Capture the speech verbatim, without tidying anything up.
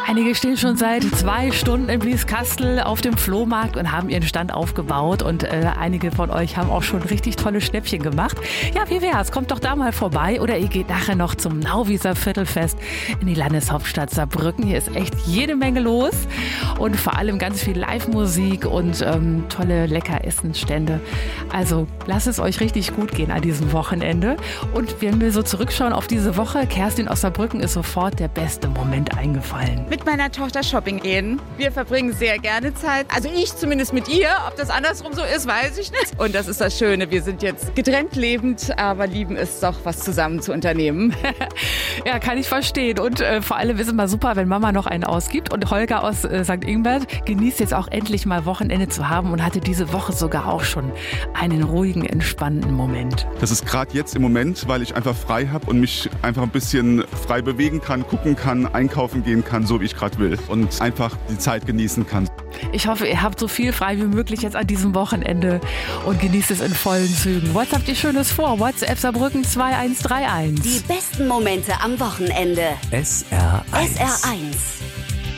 Einige stehen schon seit zwei Stunden in Blieskastel auf dem Flohmarkt und haben ihren Stand aufgebaut. Und äh, einige von euch haben auch schon richtig tolle Schnäppchen gemacht. Ja, wie wär's? Kommt doch da mal vorbei. Oder ihr geht nachher noch zum Nauwieser Viertelfest in die Landeshauptstadt Saarbrücken. Hier ist echt jede Menge los. Und vor allem ganz viel Live-Musik und ähm, tolle Leckeressensstände. Also lasst es euch richtig gut gehen an diesem Wochenende. Und wenn wir so zurückschauen auf diese Woche, Kerstin aus Saarbrücken ist sofort der beste Moment eingefallen. Mit meiner Tochter shopping gehen. Wir verbringen sehr gerne Zeit. Also ich zumindest mit ihr. Ob das andersrum so ist, weiß ich nicht. Und das ist das Schöne. Wir sind jetzt getrennt lebend, aber lieben es doch, was zusammen zu unternehmen. Ja, kann ich verstehen. Und äh, vor allem ist es immer super, wenn Mama noch einen ausgibt. Und Holger aus äh, Sankt Ingbert genießt jetzt auch endlich mal Wochenende zu haben und hatte diese Woche sogar auch schon einen ruhigen, entspannten Moment. Das ist gerade jetzt im Moment, weil ich einfach frei habe und mich einfach ein bisschen frei bewegen kann, gucken kann, einkaufen gehen kann, so wie ich gerade will. Und einfach die Zeit genießen kann. Ich hoffe, ihr habt so viel frei wie möglich jetzt an diesem Wochenende und genießt es in vollen Zügen. Was habt ihr Schönes vor? WhatsApp Saarbrücken zwei eins drei eins. Die besten Momente am Wochenende. S R eins. S R eins.